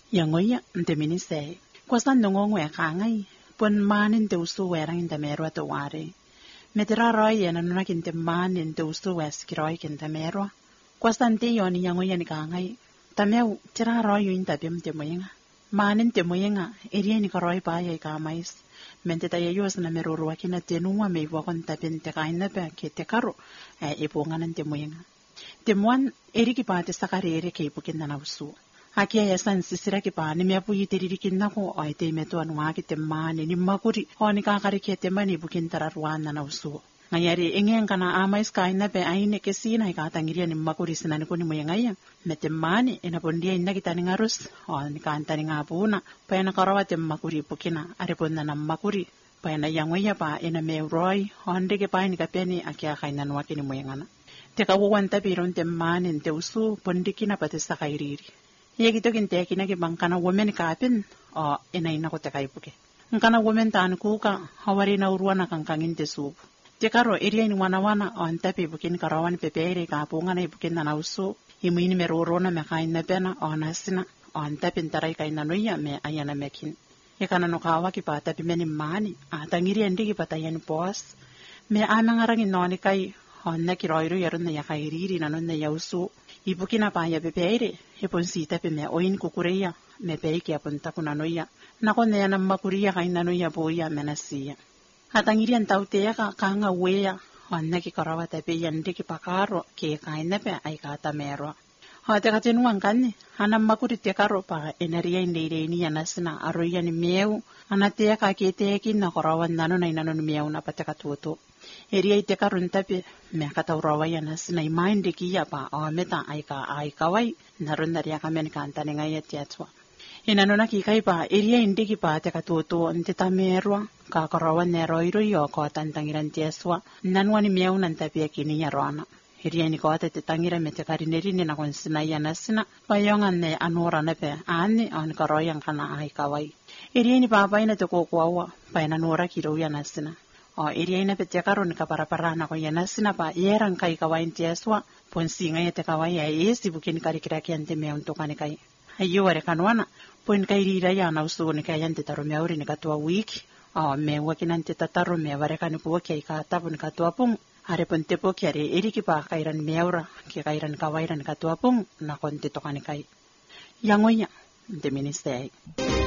Yangoya nte minise. Kwasan nongo ya kangai. Pon manin te usu werang te merwa te ware. Metera roi ya nanuna kinte manin te usu wes kiroi kinte merwa. Kwasan te yoni yangoya ni kangai. Tameu tira roi yun tabim te moyenga. Manin te moyenga eria ni karoi pa ya ikamais. Mente ta yayos na merurua kina tenua me wakon tapin te kaina pe ke te karo ipunganan te moyenga. Te muan eri ki pa te sakari eri ke ipukin na usu. Hakia ya san sisira ki pa ni me apu yitiri kinna ko ai te meto anua ki te mani ni makuri ho ni kakari ke te mani ipukin tararuan na usu. Ngayari ingen kana amais kaina pe aine ke sina ka tangiria ni makuri sina ni ko ni moyenga ya. Mete mani ina pondia inna kita ni ngarus o ni kanta ni ngapuna pa na karawa te makuri pukina are ponna na makuri pa na yangoya pa ina me roi honde ke pa ni kapeni akia kaina no akini moyengana te ka wanta piron te mani te usu pondikina pa te sakairiri ye gito kinte kina ke bangkana women kapin o ina ina ko te kaipuke ngana women tan kuka hawari na uruana kankangin te sup te karo eria ni wana on tapi bukin karawan pepere ka punga na ipukin na usu Imuini me rorona me kaina pena o nasina o anta pintarai kaina noia me ayana mekin. E kana no kawa ki pata pi meni mani a tangiri andi ki pata yani pos me amangarangi noni kai honna ki roiru yaruna ya kairiri na nonna yausu ibukina pa ya bepeire e ponsita pe me oin kukureya me peiki apunta kuna noia na konne yana makuria kaina noia boia menasia. Atangiri antautea ka kanga wea Honna ki karawa tapi yandi ki pakaro ki kaina pe ai kata mero. Hate ka tenuan kanni hanam makuri te karo pa eneria inde ni yanasna aroya ni meu anatea ka ki te ki na karawan nano na inano ni meu na pate ka tuto. Eria te karo tapi me kata urawa yanasna imande ki ya pa o meta ai kawai narunda ria ka men kanta ni ngai atiatwa. Inano na ki kai pa eria inde ki pa te ka tuto ante ta mero ka karawan ne roiro yo ko tantangiran tiaswa nanwa ni miau nan tapia kini ya rona hiria ni ko te tangira me te karineri ni na konsina ya nasina payongan ne anora ne pe ani on karoyan kana ai kawai hiria ni papa ina te ko kwawa pa ina nora ki ro ya nasina o hiria ina pe te karon ka para na ko ya nasina pa yeran kai kawai tiaswa ponsinga ya te kawai ya esi bukin karikira ki ante me on to kai ayo are kanwana pon kai rira ya na usu ni kai ante taro me ori ni katwa wiki me wakinan te tataro me wareka ni puwa kia ka tapun ka tuapung are pun te po kia re eriki pa kairan meura ki kairan kawairan ka tuapung na kon te tokani kai yangoya te ministai